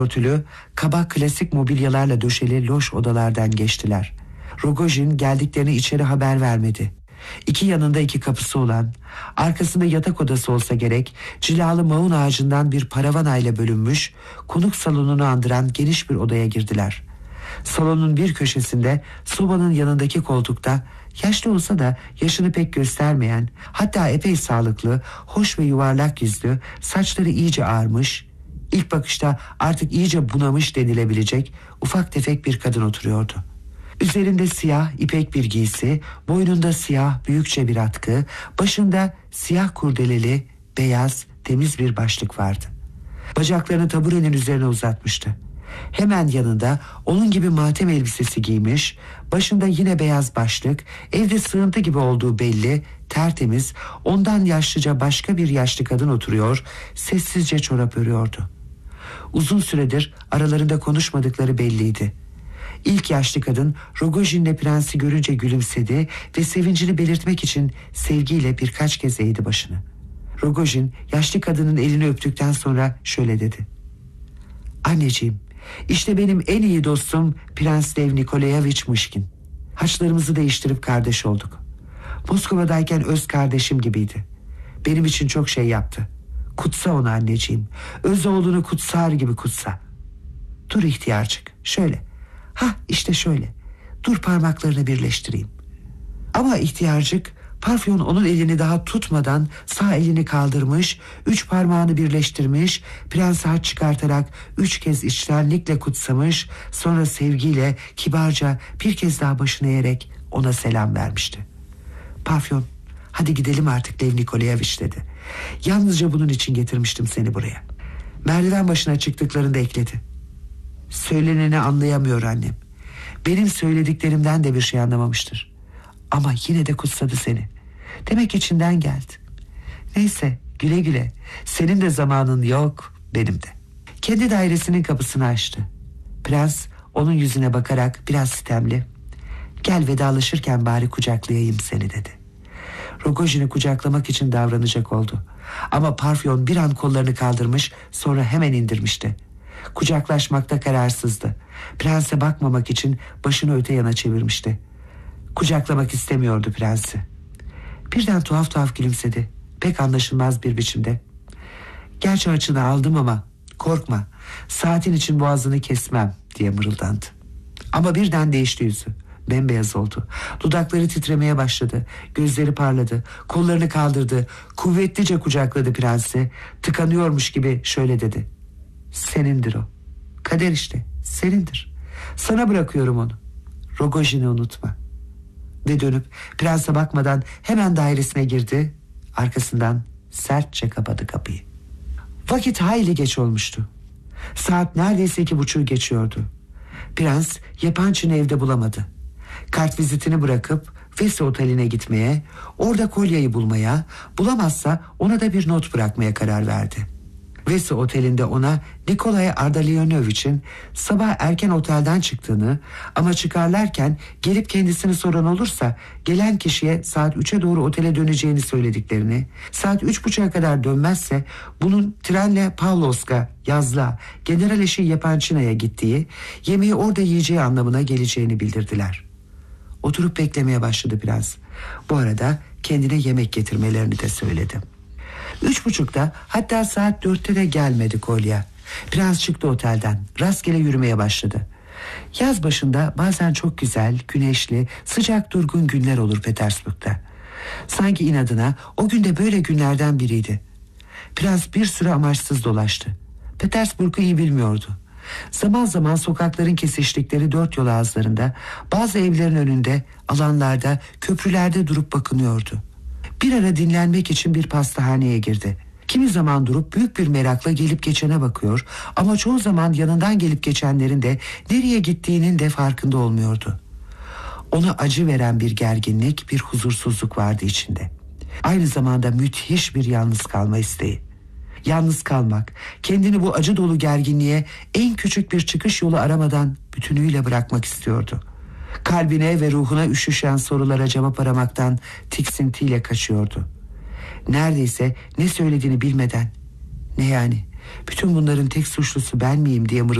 örtülü, kaba klasik mobilyalarla döşeli loş odalardan geçtiler. Rogojin geldiklerini içeri haber vermedi. İki yanında iki kapısı olan, arkasında yatak odası olsa gerek, cilalı maun ağacından bir paravanayla bölünmüş, konuk salonunu andıran geniş bir odaya girdiler. Salonun bir köşesinde, sobanın yanındaki koltukta, yaşlı olsa da yaşını pek göstermeyen, hatta epey sağlıklı, hoş ve yuvarlak yüzlü, saçları iyice ağarmış, ilk bakışta artık iyice bunamış denilebilecek ufak tefek bir kadın oturuyordu. Üzerinde siyah ipek bir giysi, boynunda siyah büyükçe bir atkı, başında siyah kurdeleli, beyaz, temiz bir başlık vardı. Bacaklarını taburenin üzerine uzatmıştı. Hemen yanında onun gibi matem elbisesi giymiş, başında yine beyaz başlık, evde sığıntı gibi olduğu belli, tertemiz, ondan yaşlıca başka bir yaşlı kadın oturuyor, sessizce çorap örüyordu. Uzun süredir aralarında konuşmadıkları belliydi. İlk yaşlı kadın Rogojin'le prensi görünce gülümsedi ve sevincini belirtmek için sevgiyle birkaç kez eğdi başını. Rogojin yaşlı kadının elini öptükten sonra şöyle dedi: "Anneciğim, işte benim en iyi dostum Prens Lev Nikolayevich Mışkin. Haçlarımızı değiştirip kardeş olduk. Moskova'dayken öz kardeşim gibiydi. Benim için çok şey yaptı. Kutsa onu anneciğim. Öz oğlunu kutsar gibi kutsa. Dur ihtiyarcık, şöyle. İşte şöyle. Dur parmaklarını birleştireyim." Ama ihtiyarcık Parfyon onun elini daha tutmadan sağ elini kaldırmış, 3 parmağını birleştirmiş, prense haç çıkartarak 3 kez içtenlikle kutsamış, sonra sevgiyle kibarca bir kez daha başını eğerek ona selam vermişti. "Parfyon, hadi gidelim artık Lev Nikolayevich," dedi. "Yalnızca bunun için getirmiştim seni buraya." Merdiven başına çıktıklarında ekledi: "Söyleneni anlayamıyor annem. Benim söylediklerimden de bir şey anlamamıştır. Ama yine de kutsadı seni. Demek içinden geldi. Neyse, güle güle. Senin de zamanın yok, benim de." Kendi dairesinin kapısını açtı. Prens onun yüzüne bakarak biraz sitemli, "Gel vedalaşırken bari kucaklayayım seni," dedi. Rogojin'i kucaklamak için davranacak oldu. Ama Parfyon bir an kollarını kaldırmış, sonra hemen indirmişti. Kucaklaşmakta kararsızdı. Prense bakmamak için başını öte yana çevirmişti. Kucaklamak istemiyordu prensi. Birden tuhaf tuhaf gülümsedi. Pek anlaşılmaz bir biçimde. "Gerçi açını aldım ama korkma, saatin için boğazını kesmem," diye mırıldandı. Ama birden değişti yüzü. Bembeyaz oldu. Dudakları titremeye başladı. Gözleri parladı. Kollarını kaldırdı. Kuvvetlice kucakladı prensi. Tıkanıyormuş gibi şöyle dedi: "Senindir o. Kader işte, senindir. Sana bırakıyorum onu. Rogojin'i unutma." Ve dönüp prense bakmadan hemen dairesine girdi. Arkasından sertçe kapadı kapıyı. Vakit hayli geç olmuştu. Saat neredeyse 2:30 geçiyordu. Prens Yapançin'i evde bulamadı. Kartvizitini bırakıp Vesi Oteli'ne gitmeye, orada kolyeyi bulmaya, bulamazsa ona da bir not bırakmaya karar verdi. Vesi Oteli'nde ona Nikolay Ardalionovich'in sabah erken otelden çıktığını, ama çıkarlarken gelip kendisini soran olursa gelen kişiye saat 3'e doğru otele döneceğini söylediklerini, saat 3:30'a kadar dönmezse bunun trenle Pavlovsk'a, Yazlığa, general eşi Yapançina'ya gittiği, yemeği orada yiyeceği anlamına geleceğini bildirdiler. Oturup beklemeye başladı prens. Bu arada kendine yemek getirmelerini de söyledi. 3:30'da, hatta saat 4'te de gelmedi kolye. Prens çıktı otelden. Rastgele yürümeye başladı. Yaz başında bazen çok güzel, güneşli, sıcak durgun günler olur Petersburg'da. Sanki inadına o günde böyle günlerden biriydi. Prens bir süre amaçsız dolaştı. Petersburg'u iyi bilmiyordu. Zaman zaman sokakların kesiştikleri 4 yol ağızlarında, bazı evlerin önünde, alanlarda, köprülerde durup bakınıyordu. Bir ara dinlenmek için bir pastahaneye girdi. Kimi zaman durup büyük bir merakla gelip geçene bakıyor, ama çoğu zaman yanından gelip geçenlerin de nereye gittiğinin de farkında olmuyordu. Ona acı veren bir gerginlik, bir huzursuzluk vardı içinde. Aynı zamanda müthiş bir yalnız kalma isteği. Yalnız kalmak, kendini bu acı dolu gerginliğe en küçük bir çıkış yolu aramadan bütünüyle bırakmak istiyordu. Kalbine ve ruhuna üşüşen sorulara cevap aramaktan tiksintiyle kaçıyordu. Neredeyse ne söylediğini bilmeden, ne yani Bütün bunların tek suçlusu ben miyim diye